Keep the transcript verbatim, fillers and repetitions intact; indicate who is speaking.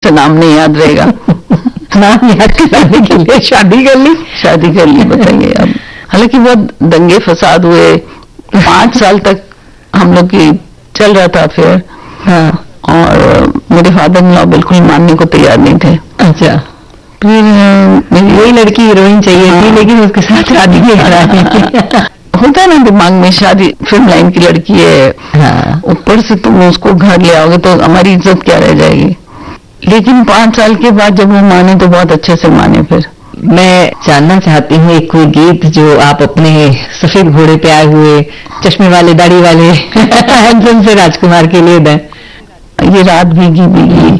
Speaker 1: से नाम नहीं याद रहेगा।
Speaker 2: नाम याद कराने के लिए शादी कर ली
Speaker 1: शादी कर ली बताइए। अब हालांकि बहुत दंगे फसाद हुए, पांच साल तक हम लोग की चल रहा था फिर।
Speaker 2: हाँ।
Speaker 1: और मेरे फादर इन लॉ बिल्कुल मानने को तैयार नहीं थे।
Speaker 2: अच्छा।
Speaker 1: फिर मेरी
Speaker 2: वही लड़की हीरोइन चाहिए थी, लेकिन उसके साथ शादी नहीं करानी।
Speaker 1: होता है ना दिमाग में, शादी फिल्म लाइन की लड़की है,
Speaker 2: हाँ।
Speaker 1: ऊपर से तुम उसको घर ले आओगे तो हमारी इज्जत क्या रह जाएगी। लेकिन पांच साल के बाद जब वो माने तो बहुत अच्छे से माने। फिर
Speaker 2: मैं जानना चाहती हूँ एक कोई गीत जो आप अपने सफेद घोड़े पे आए हुए चश्मे वाले दाढ़ी वाले हैंडसम से राजकुमार के लिए दें।
Speaker 1: ये रात भीगी भीगी